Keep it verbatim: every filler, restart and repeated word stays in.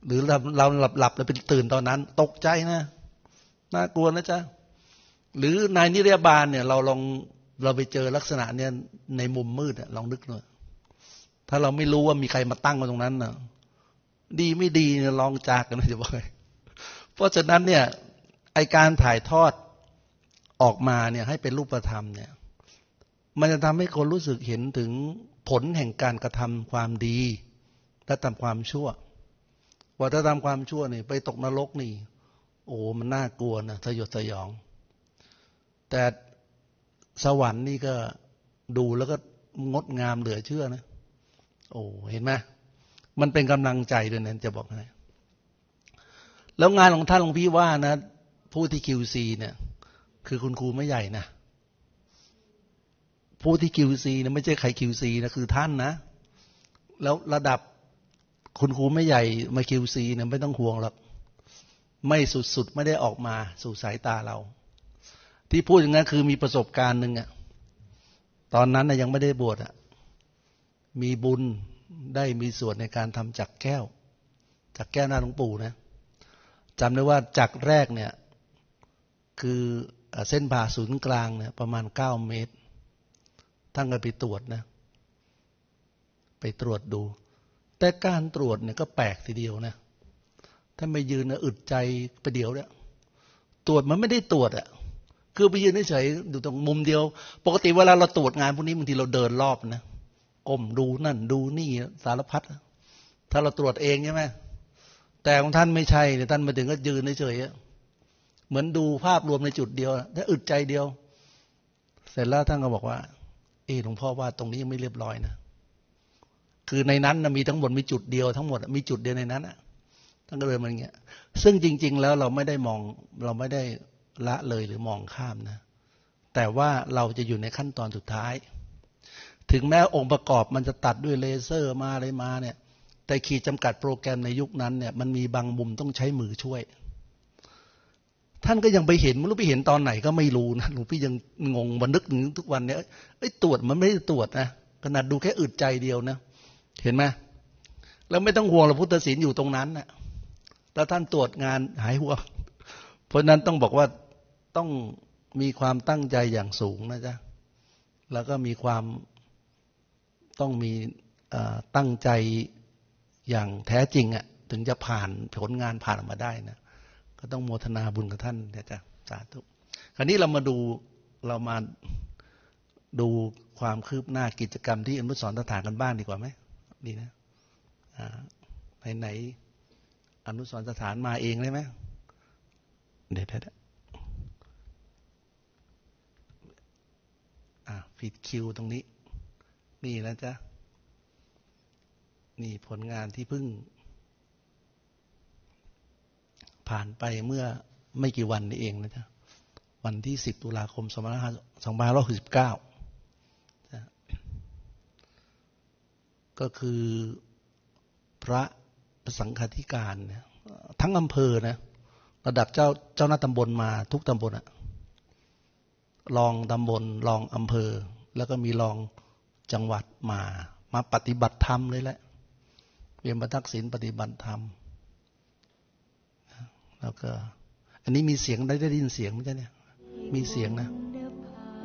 หรือเราเราหลับหลับแล้วเป็นตื่นตอนนั้นตกใจนะน่ากลัวนะจ๊ะหรือนายนิรยาบาลเนี่ยเราลองเราไปเจอลักษณะเนี่ยในมุมมืดลองนึกหน่อยถ้าเราไม่รู้ว่ามีใครมาตั้งมาตรงนั้นนะดีไม่ดีเนี่ยลองจากกันนะจะบอกเพราะฉะนั้นเนี่ยไอการถ่ายทอดออกมาเนี่ยให้เป็นรูปธรรมเนี่ยมันจะทำให้คนรู้สึกเห็นถึงผลแห่งการกระทำความดีและทำความชั่วว่าถ้าทำความชั่วนี่ไปตกนรกนี่โอ้มันน่ากลัวนะสยดสยองแต่สวรรค์นี่ก็ดูแล้วก็งดงามเหลือเชื่อนะโอ้เห็นไหมมันเป็นกำลังใจด้วยนะจะบอกให้แล้วงานของท่านหลวงพี่ว่านะผู้ที่ คิว ซี เนี่ยคือคุณครูไม่ใหญ่นะผู้ที่ คิว ซี เนี่ยไม่ใช่ใคร คิว ซี นะคือท่านนะแล้วระดับคุณครูไม่ใหญ่มา คิว ซี เนี่ยไม่ต้องห่วงหรอกไม่สุดๆไม่ได้ออกมาสู่สายตาเราที่พูดอย่างนั้นคือมีประสบการณ์หนึ่งอะตอนนั้นนะยังไม่ได้บวชอะมีบุญได้มีส่วนในการทำจักรแก้วจักรแก้วหน้าหลวงปู่นะจำได้ว่าจักรแรกเนี่ยคือเส้นผ่าศูนย์กลางเนี่ยประมาณเก้าเมตรท่านก็ไปตรวจนะไปตรวจดูแต่การตรวจเนี่ยก็แปลกทีเดียวนะถ้าไม่ยืนนะอึดใจไปเดียวเนี่ยตรวจมันไม่ได้ตรวจอ่ะคือไปยืนเฉยๆอยู่ตรงมุมเดียวปกติเวลาเราตรวจงานพวกนี้บางทีเราเดินรอบนะก้มดูนั่นดูนี่สารพัดถ้าเราตรวจเองใช่ไหมแต่ของท่านไม่ใช่เนี่ยท่านมาถึงก็ยืนเฉยๆเหมือนดูภาพรวมในจุดเดียวถ้าอึดใจเดียวเสร็จแล้วท่านก็บอกว่าเออหลวงพ่อว่าตรงนี้ยังไม่เรียบร้อยนะคือในนั้นนะมีทั้งหมดมีจุดเดียวทั้งหมดมีจุดเดียวในนั้นอ่ะท่านก็เลยมันอย่างเงี้ยซึ่งจริงๆแล้วเราไม่ได้มองเราไม่ได้ละเลยหรือมองข้ามนะแต่ว่าเราจะอยู่ในขั้นตอนสุดท้ายถึงแม้องค์ประกอบมันจะตัดด้วยเลเซอร์มาอะไรมาเนี่ยแต่ขีดจำกัดโปรแกรมในยุคนั้นเนี่ยมันมีบางมุมต้องใช้มือช่วยท่านก็ยังไปเห็นไม่รู้ไปเห็นตอนไหนก็ไม่รู้นะหลวงพี่ยังงงบันทึกถึงทุกวันเนี่ยไอ้ตรวจมันไม่ได้ตรวจนะขนาดดูแค่อึดใจเดียวนะเห็นไหมแล้วไม่ต้องห่วงหรอกพุทธศีลอยู่ตรงนั้นนะแต่ท่านตรวจงานหายห่วงเพราะนั้นต้องบอกว่าต้องมีความตั้งใจอย่างสูงนะจ๊ะแล้วก็มีความต้องมีตั้งใจอย่างแท้จริงอ่ะถึงจะผ่านผลงานผ่านออกมาได้นะก็ต้องโมทนาบุญกับท่านนะจ๊ะสาธุคราวนี้เรามาดูเรามาดูความคืบหน้ากิจกรรมที่อนุสรณ์สถานกันบ้างดีกว่าไหมดีนะไหนไหนอนุสรณ์สถานมาเองได้ไหมเดี๋ยวเดี๋ยวอ่ะผิดคิวตรงนี้นี่นะจ๊ะนี่ผลงานที่เพิ่งผ่านไปเมื่อไม่กี่วันนี้เองนะจ๊ะวันที่สิบตุลาคมสองพันห้าร้อยหกสิบเก้าก็คือพระสังฆาธิการเนี่ยทั้งอำเภอนะระดับเจ้าเจ้าหน้าตำบลมาทุกตำบลอะรองตำบลรองอำเภอแล้วก็มีรองจังหวัดมามาปฏิบัติธรรมเลยแหละเรียนประทักษิณปฏิบัติธรรมแล้วก็อันนี้มีเสียงได้ได้ยินเสียงไหมจ๊ะเนี่ยมีเสียงนะ